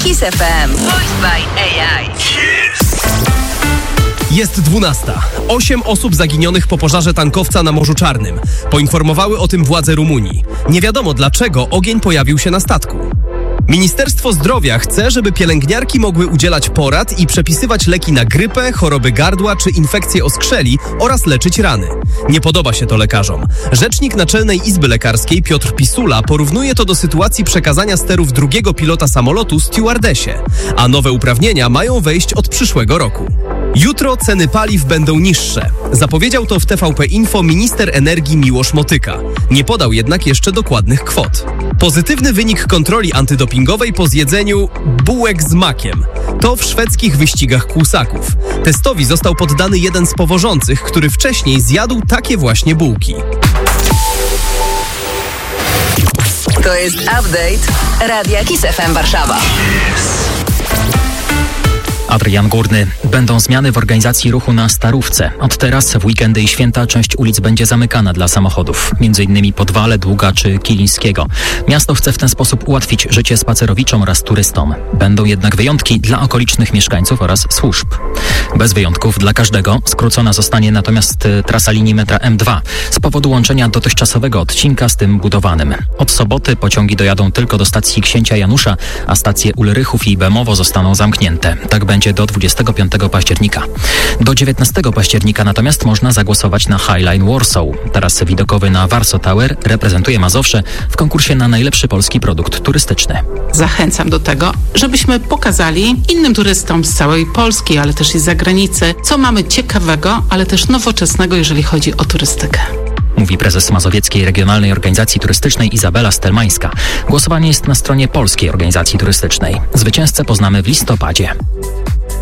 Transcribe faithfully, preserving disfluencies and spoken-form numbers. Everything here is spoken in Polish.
Kiss F M. Voiced by A I. Jest dwunasta. Osiem osób zaginionych po pożarze tankowca na Morzu Czarnym. Poinformowały o tym władze Rumunii. Nie wiadomo dlaczego ogień pojawił się na statku. Ministerstwo Zdrowia chce, żeby pielęgniarki mogły udzielać porad i przepisywać leki na grypę, choroby gardła czy infekcje oskrzeli oraz leczyć rany. Nie podoba się to lekarzom. Rzecznik Naczelnej Izby Lekarskiej Piotr Pisula porównuje to do sytuacji przekazania sterów drugiego pilota samolotu stewardesie, a nowe uprawnienia mają wejść od przyszłego roku. Jutro ceny paliw będą niższe. Zapowiedział to w T V P Info minister energii Miłosz Motyka. Nie podał jednak jeszcze dokładnych kwot. Pozytywny wynik kontroli antydopingowej po zjedzeniu bułek z makiem. To w szwedzkich wyścigach kłusaków. Testowi został poddany jeden z powożących, który wcześniej zjadł takie właśnie bułki. To jest update Radia Kiss F M Warszawa. Adrian Górny. Będą zmiany w organizacji ruchu na Starówce. Od teraz w weekendy i święta część ulic będzie zamykana dla samochodów. Między innymi Podwale, Długa czy Kilińskiego. Miasto chce w ten sposób ułatwić życie spacerowiczom oraz turystom. Będą jednak wyjątki dla okolicznych mieszkańców oraz służb. Bez wyjątków dla każdego skrócona zostanie natomiast trasa linii metra M dwa z powodu łączenia dotychczasowego odcinka z tym budowanym. Od soboty pociągi dojadą tylko do stacji Księcia Janusza, a stacje Ulrychów i Bemowo zostaną zamknięte. Tak będzie do dwudziestego piątego października. Do dziewiętnastego października natomiast można zagłosować na Highline Warsaw. Taras widokowy na Warsaw Tower reprezentuje Mazowsze w konkursie na najlepszy polski produkt turystyczny. Zachęcam do tego, żebyśmy pokazali innym turystom z całej Polski, ale też i z zagranicy, co mamy ciekawego, ale też nowoczesnego, jeżeli chodzi o turystykę. Mówi prezes Mazowieckiej Regionalnej Organizacji Turystycznej Izabela Stelmańska. Głosowanie jest na stronie Polskiej Organizacji Turystycznej. Zwycięzcę poznamy w listopadzie.